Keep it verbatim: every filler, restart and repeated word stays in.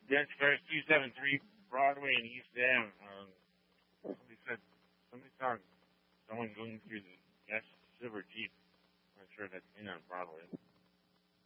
Dense Cars two seventy-three Broadway in East End. Um, somebody said, somebody saw someone going through the yes, silver Jeep. I'm not sure that's in on Broadway.